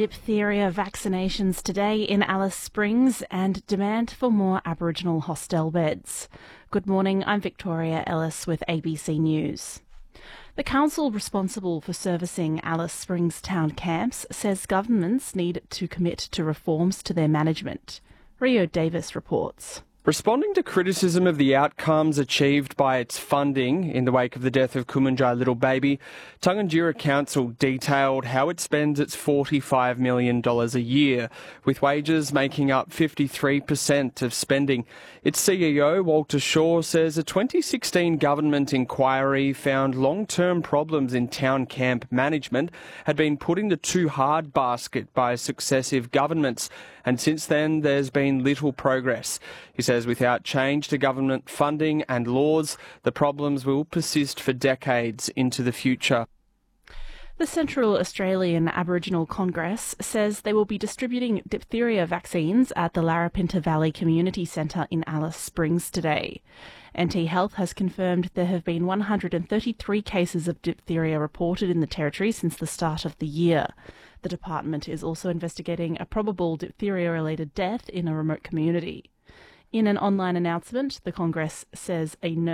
diphtheria vaccinations today in Alice Springs and demand for more Aboriginal hostel beds. Good morning, I'm Victoria Ellis with ABC News. The council responsible for servicing Alice Springs town camps says governments need to commit to reforms to their management. Rio Davis reports. Responding to criticism of the outcomes achieved by its funding in the wake of the death of Kumanjai little baby, Tungunjira Council detailed how it spends its $45 million a year, with wages making up 53% of spending. Its CEO, Walter Shaw, says a 2016 government inquiry found long-term problems in town camp management had been put in the too hard basket by successive governments, and since then there's been little progress. He says without change to government funding and laws, the problems will persist for decades into the future. The Central Australian Aboriginal Congress says they will be distributing diphtheria vaccines at the Larapinta Valley Community Centre in Alice Springs today. NT Health has confirmed there have been 133 cases of diphtheria reported in the territory since the start of the year. The department is also investigating a probable diphtheria-related death in a remote community. In an online announcement, the Congress says a nurse